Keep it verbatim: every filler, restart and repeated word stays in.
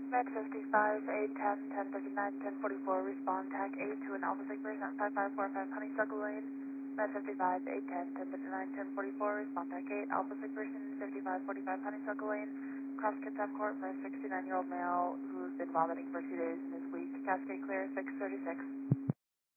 Med fifty-five, eight ten, ten thirty-nine, ten forty-four, respond tag eight to an Alpha Sig person at five five four five Honeysuckle Lane. Med fifty-five, eight ten, ten thirty-nine, ten forty-four, respond tag eight, Alpha Sig person, fifty-five forty-five Honeysuckle Lane. Cross Contempt Court for a sixty-nine-year-old male who's been vomiting for two days in his week. Cascade clear, six thirty-six.